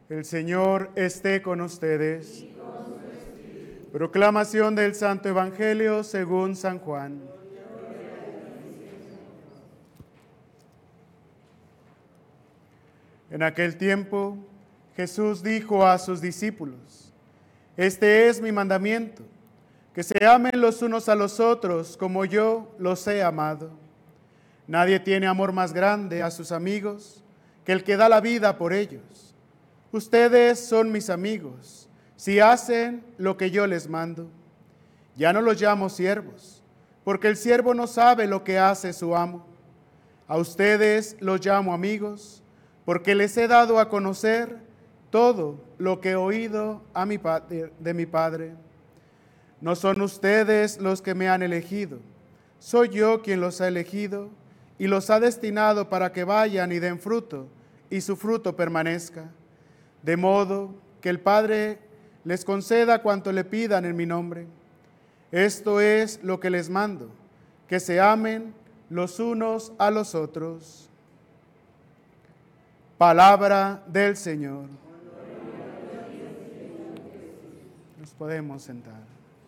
El Señor esté con ustedes. Proclamación del Santo Evangelio según San Juan. En aquel tiempo, Jesús dijo a sus discípulos: Este es mi mandamiento, que se amen los unos a los otros como yo los he amado. Nadie tiene amor más grande a sus amigos que el que da la vida por ellos. Ustedes son mis amigos, si hacen lo que yo les mando. Ya no los llamo siervos, porque el siervo no sabe lo que hace su amo. A ustedes los llamo amigos, porque les he dado a conocer todo lo que he oído de mi Padre. No son ustedes los que me han elegido, soy yo quien los ha elegido y los ha destinado para que vayan y den fruto, y su fruto permanezca. De modo que el Padre les conceda cuanto le pidan en mi nombre. Esto es lo que les mando, que se amen los unos a los otros. Palabra del Señor. Nos podemos sentar.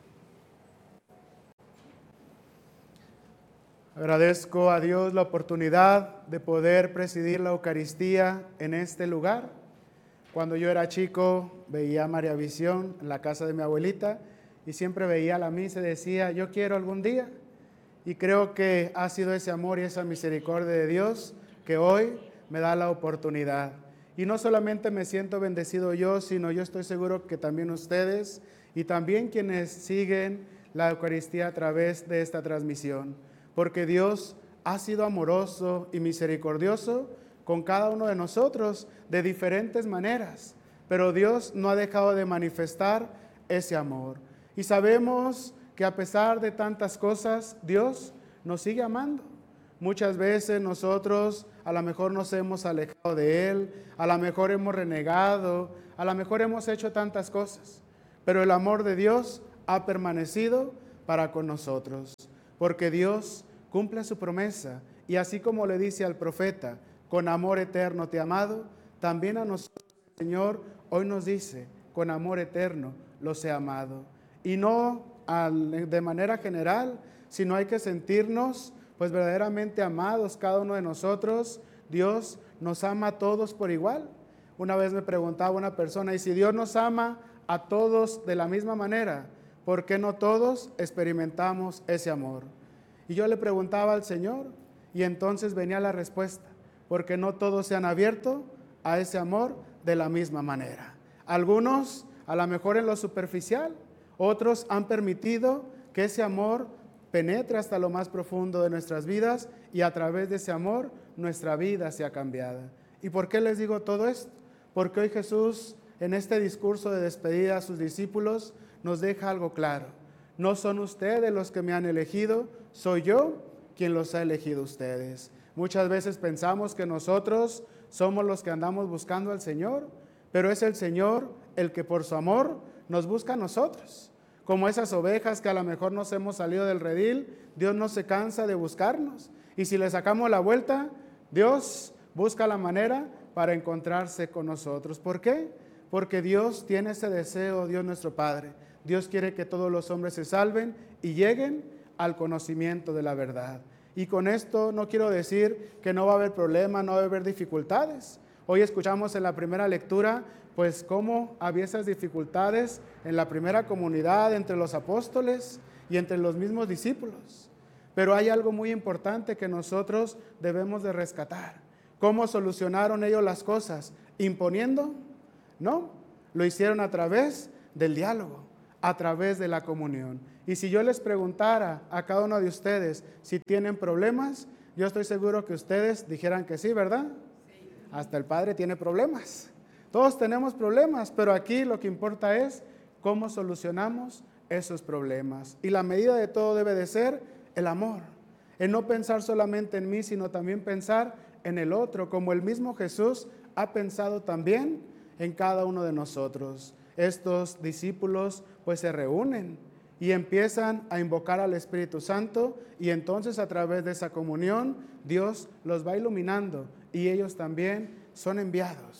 Agradezco a Dios la oportunidad de poder presidir la Eucaristía en este lugar. Cuando yo era chico veía María Visión en la casa de mi abuelita y siempre veía la misa y decía, yo quiero algún día. Y creo que ha sido ese amor y esa misericordia de Dios que hoy me da la oportunidad. Y no solamente me siento bendecido yo, sino yo estoy seguro que también ustedes y también quienes siguen la Eucaristía a través de esta transmisión. Porque Dios ha sido amoroso y misericordioso con cada uno de nosotros de diferentes maneras, pero Dios no ha dejado de manifestar ese amor. Y sabemos que a pesar de tantas cosas, Dios nos sigue amando. Muchas veces nosotros a lo mejor nos hemos alejado de Él, a lo mejor hemos renegado, a lo mejor hemos hecho tantas cosas, pero el amor de Dios ha permanecido para con nosotros, porque Dios cumple su promesa y así como le dice al profeta, con amor eterno te he amado, también a nosotros el Señor hoy nos dice, con amor eterno los he amado. Y no de manera general, sino hay que sentirnos pues verdaderamente amados cada uno de nosotros. Dios nos ama a todos por igual. Una vez me preguntaba una persona, y si Dios nos ama a todos de la misma manera, ¿por qué no todos experimentamos ese amor? Y yo le preguntaba al Señor y entonces venía la respuesta, porque no todos se han abierto a ese amor de la misma manera. Algunos a lo mejor en lo superficial, otros han permitido que ese amor penetre hasta lo más profundo de nuestras vidas y a través de ese amor nuestra vida sea cambiada. ¿Y por qué les digo todo esto? Porque hoy Jesús en este discurso de despedida a sus discípulos nos deja algo claro. No son ustedes los que me han elegido, soy yo quien los ha elegido a ustedes. Muchas veces pensamos que nosotros somos los que andamos buscando al Señor, pero es el Señor el que por su amor nos busca a nosotros. Como esas ovejas que a lo mejor nos hemos salido del redil, Dios no se cansa de buscarnos. Y si le sacamos la vuelta, Dios busca la manera para encontrarse con nosotros. ¿Por qué? Porque Dios tiene ese deseo, Dios nuestro Padre. Dios quiere que todos los hombres se salven y lleguen al conocimiento de la verdad. Y con esto no quiero decir que no va a haber problemas, no va a haber dificultades. Hoy escuchamos en la primera lectura, pues cómo había esas dificultades en la primera comunidad entre los apóstoles y entre los mismos discípulos. Pero hay algo muy importante que nosotros debemos de rescatar. ¿Cómo solucionaron ellos las cosas? ¿Imponiendo? No, lo hicieron a través del diálogo, a través de la comunión. Y si yo les preguntara a cada uno de ustedes si tienen problemas, yo estoy seguro que ustedes dijeran que sí, ¿verdad? Sí. Hasta el Padre tiene problemas. Todos tenemos problemas, pero aquí lo que importa es cómo solucionamos esos problemas. Y la medida de todo debe de ser el amor. En no pensar solamente en mí, sino también pensar en el otro, como el mismo Jesús ha pensado también en cada uno de nosotros. Estos discípulos pues se reúnen y empiezan a invocar al Espíritu Santo y entonces a través de esa comunión Dios los va iluminando y ellos también son enviados.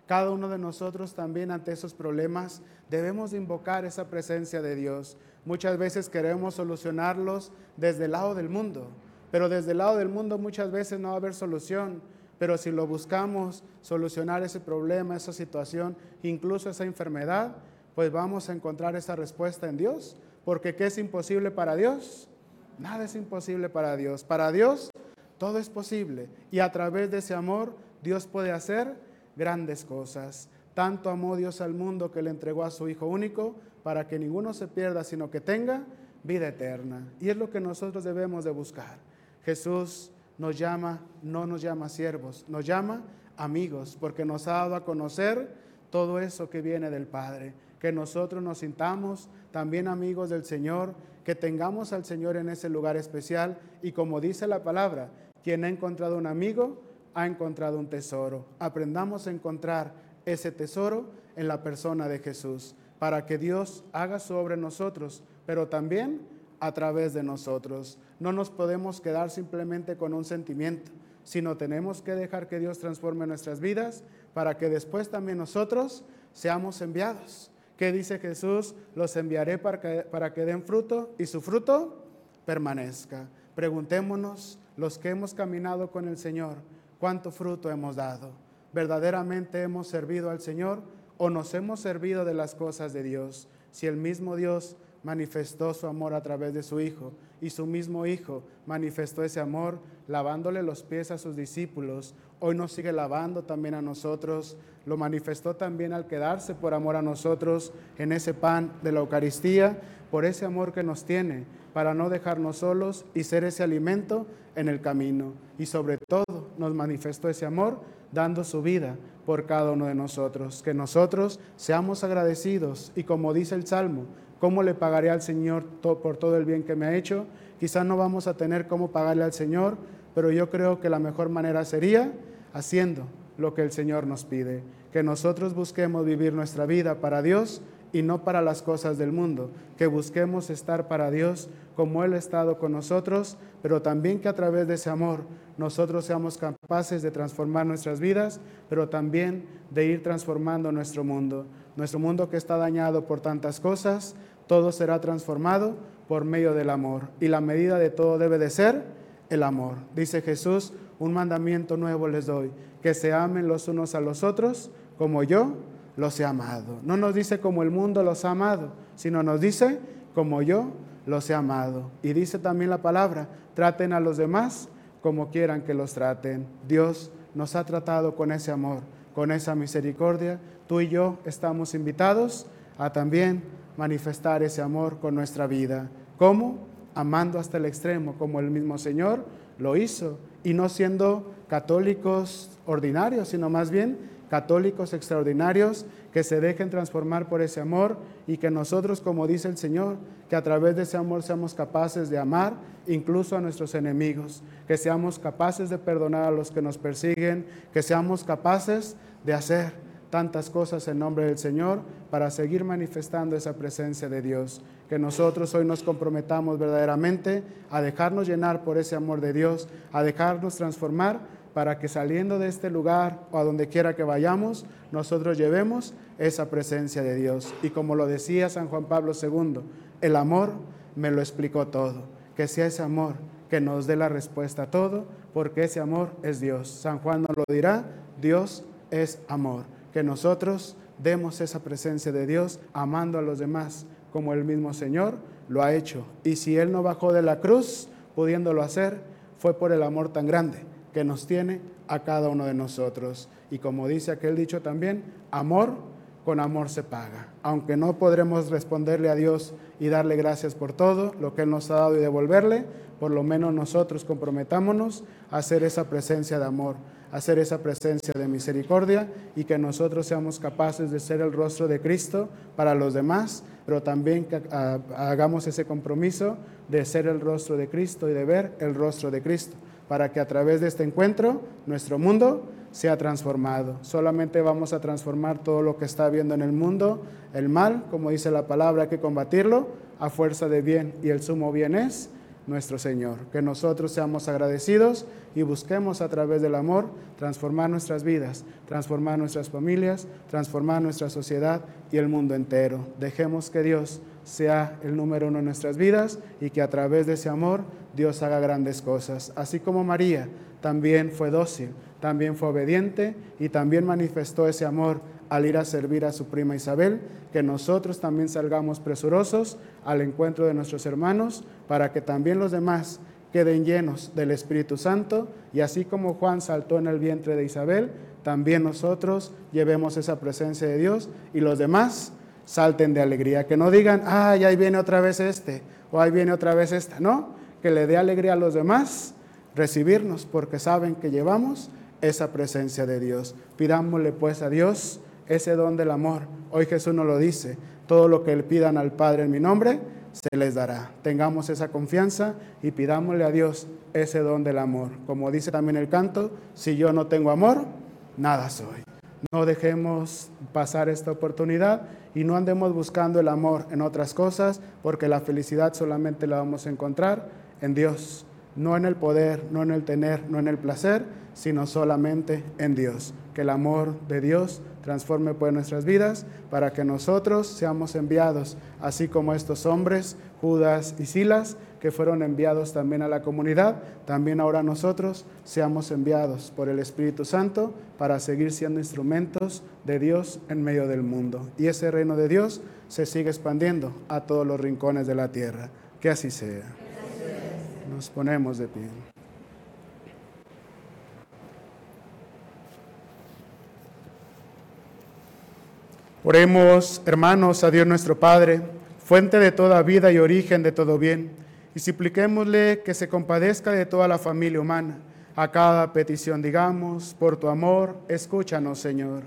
Cada uno de nosotros también ante esos problemas debemos de invocar esa presencia de Dios. Muchas veces queremos solucionarlos desde el lado del mundo, pero desde el lado del mundo muchas veces no va a haber solución. Pero si lo buscamos solucionar ese problema, esa situación, incluso esa enfermedad, pues vamos a encontrar esa respuesta en Dios. Porque ¿qué es imposible para Dios? Nada es imposible para Dios. Para Dios todo es posible. Y a través de ese amor Dios puede hacer grandes cosas. Tanto amó Dios al mundo que le entregó a su Hijo único para que ninguno se pierda, sino que tenga vida eterna. Y es lo que nosotros debemos de buscar. Jesús nos llama, no nos llama siervos, nos llama amigos, porque nos ha dado a conocer todo eso que viene del Padre. Que nosotros nos sintamos también amigos del Señor, que tengamos al Señor en ese lugar especial. Y como dice la palabra, quien ha encontrado un amigo, ha encontrado un tesoro. Aprendamos a encontrar ese tesoro en la persona de Jesús, para que Dios haga su obra en nosotros, pero también a través de nosotros. No nos podemos quedar simplemente con un sentimiento, sino tenemos que dejar que Dios transforme nuestras vidas, para que después también nosotros seamos enviados. ¿Qué dice Jesús? Los enviaré para que den fruto y su fruto permanezca. Preguntémonos, los que hemos caminado con el Señor, ¿cuánto fruto hemos dado? ¿Verdaderamente hemos servido al Señor o nos hemos servido de las cosas de Dios? Si el mismo Dios manifestó su amor a través de su Hijo y su mismo Hijo manifestó ese amor lavándole los pies a sus discípulos, hoy nos sigue lavando también a nosotros. Lo manifestó también al quedarse por amor a nosotros en ese pan de la Eucaristía, por ese amor que nos tiene, para no dejarnos solos y ser ese alimento en el camino. Y sobre todo nos manifestó ese amor dando su vida por cada uno de nosotros. Que nosotros seamos agradecidos y, como dice el Salmo, ¿cómo le pagaré al Señor por todo el bien que me ha hecho? Quizás no vamos a tener cómo pagarle al Señor, pero yo creo que la mejor manera sería haciendo lo que el Señor nos pide. Que nosotros busquemos vivir nuestra vida para Dios y no para las cosas del mundo. Que busquemos estar para Dios como Él ha estado con nosotros, pero también que a través de ese amor nosotros seamos capaces de transformar nuestras vidas, pero también de ir transformando nuestro mundo. Nuestro mundo que está dañado por tantas cosas, todo será transformado por medio del amor. Y la medida de todo debe de ser el amor. Dice Jesús, un mandamiento nuevo les doy, que se amen los unos a los otros como yo los he amado. No nos dice como el mundo los ha amado, sino nos dice como yo los he amado. Y dice también la palabra, traten a los demás como quieran que los traten. Dios nos ha tratado con ese amor, con esa misericordia. Tú y yo estamos invitados a también manifestar ese amor con nuestra vida. ¿Cómo? Amando hasta el extremo, como el mismo Señor lo hizo. Y no siendo católicos ordinarios, sino más bien católicos extraordinarios, que se dejen transformar por ese amor y que nosotros, como dice el Señor, que a través de ese amor seamos capaces de amar incluso a nuestros enemigos, que seamos capaces de perdonar a los que nos persiguen, que seamos capaces de hacer tantas cosas en nombre del Señor para seguir manifestando esa presencia de Dios. Que nosotros hoy nos comprometamos verdaderamente a dejarnos llenar por ese amor de Dios, a dejarnos transformar, para que saliendo de este lugar o a donde quiera que vayamos, nosotros llevemos esa presencia de Dios. Y como lo decía San Juan Pablo II, el amor me lo explicó todo. Que sea ese amor que nos dé la respuesta a todo, porque ese amor es Dios. San Juan nos lo dirá, Dios es amor. Que nosotros demos esa presencia de Dios amando a los demás, como el mismo Señor lo ha hecho. Y si Él no bajó de la cruz, pudiéndolo hacer, fue por el amor tan grande que nos tiene a cada uno de nosotros. Y como dice aquel dicho también, amor con amor se paga. Aunque no podremos responderle a Dios y darle gracias por todo lo que Él nos ha dado y devolverle, por lo menos nosotros comprometámonos a hacer esa presencia de amor, a hacer esa presencia de misericordia, y que nosotros seamos capaces de ser el rostro de Cristo para los demás, pero también que hagamos ese compromiso de ser el rostro de Cristo y de ver el rostro de Cristo, para que a través de este encuentro nuestro mundo sea transformado. Solamente vamos a transformar todo lo que está habiendo en el mundo, el mal, como dice la palabra, hay que combatirlo a fuerza de bien, y el sumo bien es nuestro Señor. Que nosotros seamos agradecidos y busquemos a través del amor transformar nuestras vidas, transformar nuestras familias, transformar nuestra sociedad y el mundo entero. Dejemos que Dios sea el número uno en nuestras vidas y que a través de ese amor Dios haga grandes cosas. Así como María también fue dócil, también fue obediente y también manifestó ese amor al ir a servir a su prima Isabel, que nosotros también salgamos presurosos al encuentro de nuestros hermanos para que también los demás queden llenos del Espíritu Santo y así como Juan saltó en el vientre de Isabel, también nosotros llevemos esa presencia de Dios y los demás salten de alegría, que no digan, ay, ahí viene otra vez este o ahí viene otra vez esta, no, que le dé alegría a los demás recibirnos porque saben que llevamos esa presencia de Dios. Pidámosle pues a Dios ese don del amor. Hoy Jesús nos lo dice, todo lo que le pidan al Padre en mi nombre, se les dará. Tengamos esa confianza y pidámosle a Dios ese don del amor. Como dice también el canto, si yo no tengo amor, nada soy. No dejemos pasar esta oportunidad y no andemos buscando el amor en otras cosas, porque la felicidad solamente la vamos a encontrar en Dios. No en el poder, no en el tener, no en el placer, sino solamente en Dios. Que el amor de Dios transforme pues nuestras vidas para que nosotros seamos enviados, así como estos hombres, Judas y Silas, que fueron enviados también a la comunidad, también ahora nosotros seamos enviados por el Espíritu Santo para seguir siendo instrumentos de Dios en medio del mundo. Y ese reino de Dios se sigue expandiendo a todos los rincones de la tierra. Que así sea. Nos ponemos de pie. Oremos, hermanos, a Dios nuestro Padre, fuente de toda vida y origen de todo bien, y supliquémosle que se compadezca de toda la familia humana. A cada petición digamos, por tu amor, escúchanos, Señor.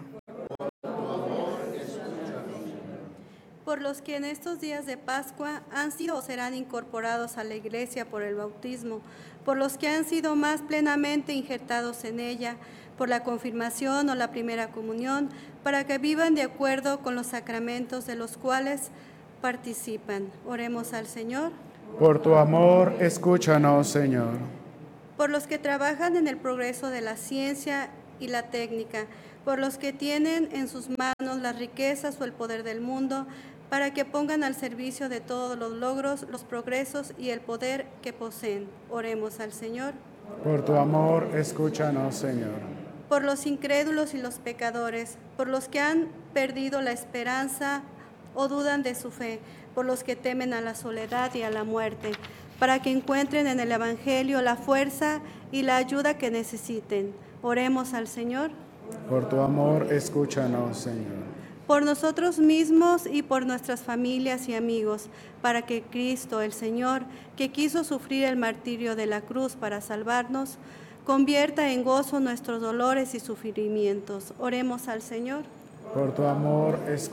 Por los que en estos días de Pascua han sido o serán incorporados a la Iglesia por el bautismo, por los que han sido más plenamente injertados en ella, por la confirmación o la primera comunión, para que vivan de acuerdo con los sacramentos de los cuales participan. Oremos al Señor. Por tu amor, escúchanos, Señor. Por los que trabajan en el progreso de la ciencia y la técnica, por los que tienen en sus manos las riquezas o el poder del mundo, para que pongan al servicio de todos los logros, los progresos y el poder que poseen. Oremos al Señor. Por tu amor, escúchanos, Señor. Por los incrédulos y los pecadores, por los que han perdido la esperanza o dudan de su fe, por los que temen a la soledad y a la muerte, para que encuentren en el Evangelio la fuerza y la ayuda que necesiten. Oremos al Señor. Por tu amor, escúchanos, Señor. Por nosotros mismos y por nuestras familias y amigos, para que Cristo, el Señor, que quiso sufrir el martirio de la cruz para salvarnos, convierta en gozo nuestros dolores y sufrimientos. Oremos al Señor. Por tu amor, escúchanos.